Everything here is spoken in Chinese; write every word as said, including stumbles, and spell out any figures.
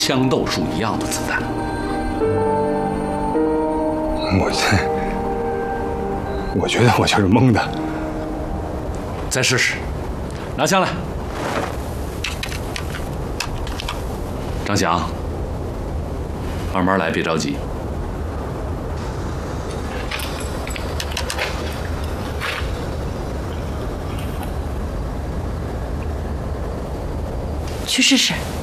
枪斗数一样的子弹。 我这，我觉得我就是蒙的。 再试试，拿枪来。张翔，慢慢来，别着急。 去试试。